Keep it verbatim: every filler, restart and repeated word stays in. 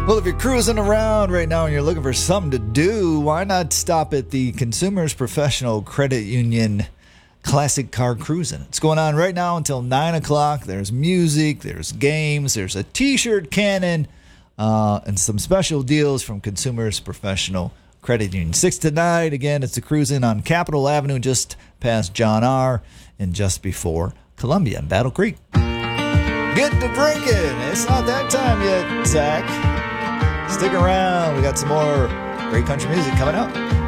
Well, if you're cruising around right now and you're looking for something to do, why not stop at the Consumers Professional Credit Union Classic Car Cruising? It's going on right now until nine o'clock. There's music, there's games, there's a t-shirt cannon, uh, and some special deals from Consumers Professional Credit Union. six to nine, again, it's a cruising on Capitol Avenue just past John R. and just before Columbia and Battle Creek. Get to drinking. It's not that time yet, Zach. Stick around. We got some more great country music coming up.